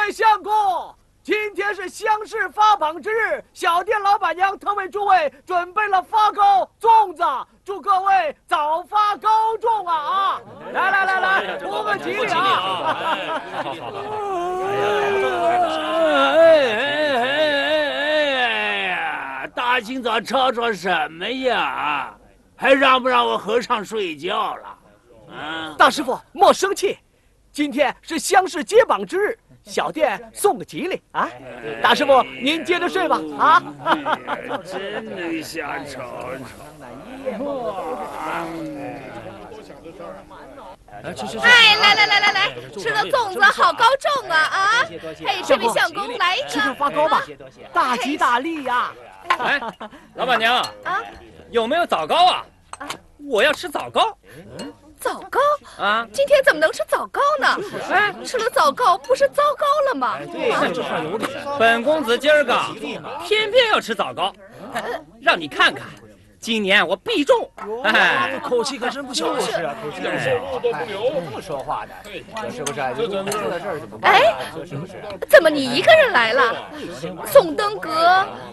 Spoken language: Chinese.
位相公，今天是乡试发榜之日，小店老板娘特为诸位准备了发糕、粽子，祝各位早发高中啊！来，图个吉利啊！ 大清早吵吵什么呀？还让不让我和尚睡觉了？啊！ 大师傅莫生气，今天是乡试揭榜之日，小店送个吉利啊！大师傅您接着睡吧啊！ 真能瞎吵吵。 哎，来，吃的粽子好高重啊啊！哎，这位相公来一个， 吃上发糕吧，大吉大利呀！ 哎，老板娘啊，有没有枣糕啊？我要吃枣糕。 枣糕啊？ 今天怎么能吃枣糕呢？哎，吃了枣糕不是糟糕了吗？ 对，这话有理。本公子今儿个偏偏要吃枣糕，让你看看。今年我必中！哎， 口气可真不小。 是啊，口气都不留，不说话的，是不是？就说到这儿就不哎， 是不是？ 怎么你一个人来了？宋登阁